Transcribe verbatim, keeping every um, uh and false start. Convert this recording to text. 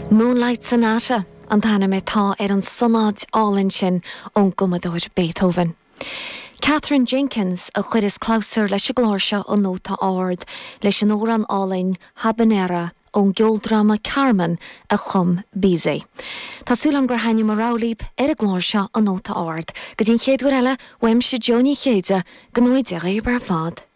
Moonlight Sonata an tanna mé tá ar an sonáid álinn sin ón Commodore Beethoven. Catherine Jenkins a chuir is clásar leis a glóir seo an nóta áard leis an ór an álainn habanera ón geoldrama Carmen a chum bísé. Tásúil am gur haine mar rálíb ar a glóir seo an nóta áard, go dtín chéadúir eile weim se Joni chéide go nóid ar bar fad.